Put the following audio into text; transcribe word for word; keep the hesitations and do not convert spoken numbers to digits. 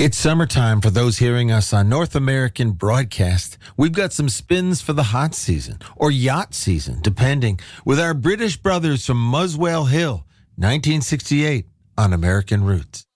It's summertime for those hearing us on North American broadcast. We've got some spins for the hot season or yacht season, depending, with our British brothers from Muswell Hill, nineteen sixty-eight on American Roots.